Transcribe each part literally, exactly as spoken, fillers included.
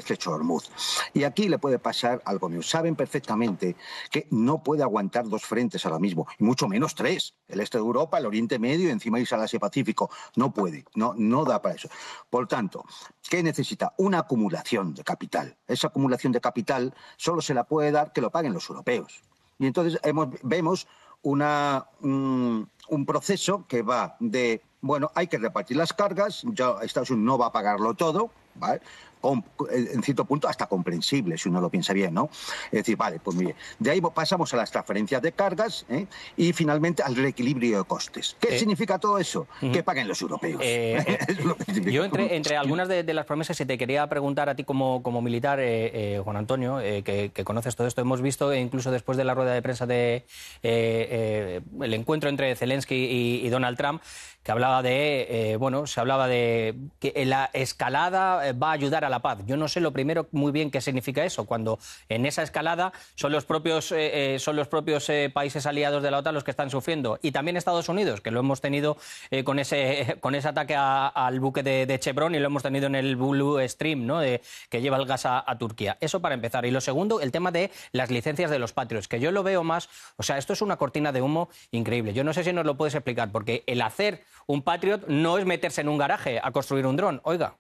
estrecho de Hormuz. Y aquí le puede pasar algo mío. Saben perfectamente que no puede aguantar dos frentes ahora mismo, y mucho menos tres. El este de Europa, el Oriente Medio y encima irse al Asia-Pacífico. No puede, no, no da para eso. Por tanto, ¿qué necesita? Una acumulación de capital. Esa acumulación de capital solo se la puede dar que lo paguen los europeos. Y entonces hemos, vemos una, un, un proceso que va de, bueno, hay que repartir las cargas, ya Estados Unidos no va a pagarlo todo, ¿vale? Con, en cierto punto hasta comprensible, si uno lo piensa bien, ¿no? Es decir, vale, pues muy bien. De ahí pasamos a las transferencias de cargas, ¿eh? Y finalmente al reequilibrio de costes. ¿Qué eh, significa todo eso? Uh-huh. Que paguen los europeos. Eh, eh, es lo que yo, entre, entre algunas de, de las promesas, y te quería preguntar a ti como, como militar, eh, eh, Juan Antonio, eh, que, que conoces todo esto, hemos visto, incluso después de la rueda de prensa de eh, eh, el encuentro entre Zelensky y, y Donald Trump, que hablaba de, eh, bueno, se hablaba de que la escalada va a ayudar a la paz. Yo no sé lo primero muy bien qué significa eso, cuando en esa escalada son los propios, eh, eh, son los propios eh, países aliados de la OTAN los que están sufriendo. Y también Estados Unidos, que lo hemos tenido eh, con, ese, con ese ataque a, al buque de, de Chevron, y lo hemos tenido en el Blue Stream, ¿no? De, que lleva el gas a, a Turquía. Eso para empezar. Y lo segundo, el tema de las licencias de los Patriots, que yo lo veo más, o sea, esto es una cortina de humo increíble. Yo no sé si nos lo puedes explicar, porque el hacer un Patriot no es meterse en un garaje a construir un dron, oiga.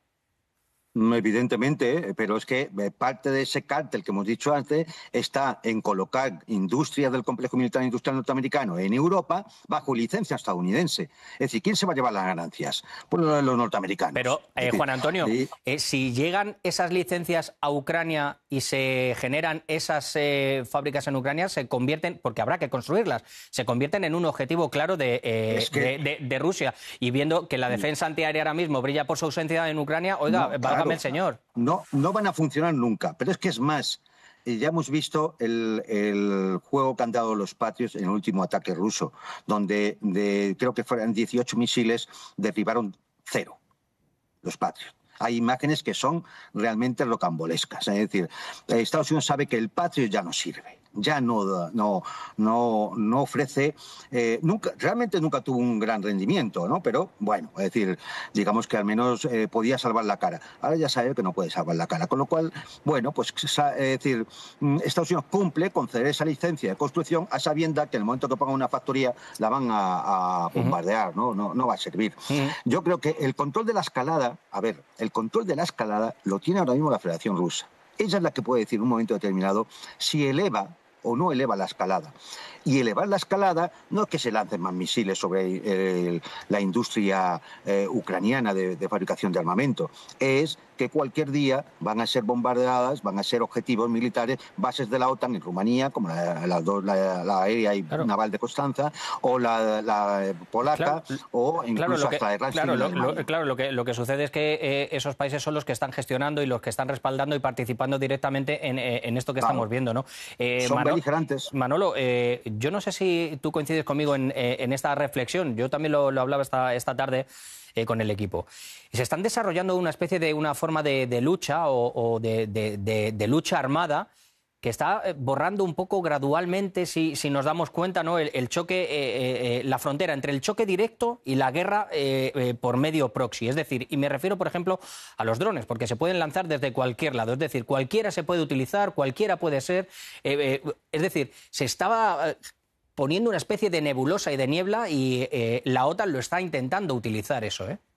Evidentemente, pero es que parte de ese cártel que hemos dicho antes está en colocar industrias del complejo militar industrial norteamericano en Europa bajo licencia estadounidense. Es decir, ¿quién se va a llevar las ganancias? Pues los norteamericanos. Pero, eh, Juan Antonio, sí. eh, si llegan esas licencias a Ucrania y se generan esas eh, fábricas en Ucrania, se convierten, porque habrá que construirlas, se convierten en un objetivo claro de, eh, es que... de, de, de Rusia. Y viendo que la defensa antiaérea ahora mismo brilla por su ausencia en Ucrania, oiga, no, válgame el señor. No, no van a funcionar nunca, pero es que es más. Ya hemos visto el, el juego que han dado los Patriots en el último ataque ruso, donde de, creo que fueron dieciocho misiles, derribaron cero los Patriots. Hay imágenes que son realmente rocambolescas. Es decir, Estados Unidos sabe que el Patriot ya no sirve. Ya no, no, no, no ofrece, eh, nunca, realmente nunca tuvo un gran rendimiento, ¿no? Pero bueno, es decir, digamos que al menos eh, podía salvar la cara. Ahora ya sabe que no puede salvar la cara, con lo cual, bueno, pues es decir, Estados Unidos cumple con ceder esa licencia de construcción a sabienda que en el momento que pongan una factoría la van a, a bombardear, ¿no? No, no va a servir. Uh-huh. Yo creo que el control de la escalada, a ver, el control de la escalada lo tiene ahora mismo la Federación Rusa. Ella es la que puede decir en un momento determinado si eleva o no eleva la escalada. Y elevar la escalada no es que se lancen más misiles sobre eh, la industria eh, ucraniana de, de fabricación de armamento, es que cualquier día van a ser bombardeadas, van a ser objetivos militares, bases de la OTAN en Rumanía, como la, la, la, la aérea y claro. naval de Constanza, o la, la polaca, claro. o incluso claro, hasta que, la Claro, lo, lo, claro lo, que, lo que sucede es que eh, esos países son los que están gestionando y los que están respaldando y participando directamente en, en esto que claro. estamos viendo, ¿no? Eh, son Manolo, beligerantes. Manolo, eh, yo no sé si tú coincides conmigo en, en esta reflexión, yo también lo, lo hablaba esta, esta tarde eh, con el equipo. Y se están desarrollando una especie de una forma de, de lucha o, o de, de, de, de lucha armada que está borrando un poco gradualmente, si, si nos damos cuenta, ¿no? el, el choque, eh, eh, la frontera entre el choque directo y la guerra eh, eh, por medio proxy. Es decir, y me refiero, por ejemplo, a los drones, porque se pueden lanzar desde cualquier lado. Es decir, cualquiera se puede utilizar, cualquiera puede ser. Eh, eh, es decir, se estaba poniendo una especie de nebulosa y de niebla y eh, la OTAN lo está intentando utilizar eso, ¿eh?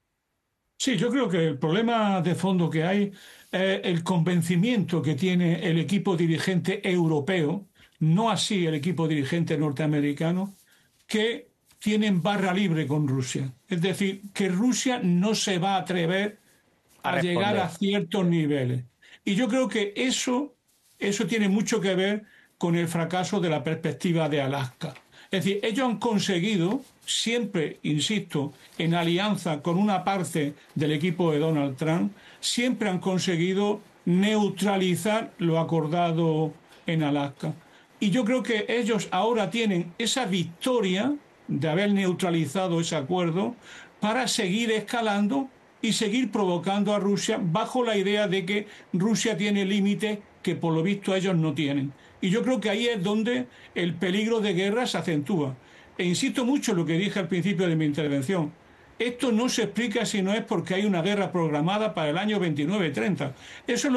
Sí, yo creo que el problema de fondo que hay es el convencimiento que tiene el equipo dirigente europeo, no así el equipo dirigente norteamericano, que tienen barra libre con Rusia. Es decir, que Rusia no se va a atrever a, a llegar a ciertos niveles. Y yo creo que eso, eso tiene mucho que ver con el fracaso de la perspectiva de Alaska. Es decir, ellos han conseguido, siempre, insisto, en alianza con una parte del equipo de Donald Trump, siempre han conseguido neutralizar lo acordado en Alaska. Y yo creo que ellos ahora tienen esa victoria de haber neutralizado ese acuerdo para seguir escalando y seguir provocando a Rusia bajo la idea de que Rusia tiene límites que por lo visto ellos no tienen. Y yo creo que ahí es donde el peligro de guerra se acentúa. E insisto mucho en lo que dije al principio de mi intervención. Esto no se explica si no es porque hay una guerra programada para el año veintinueve treinta. Eso es lo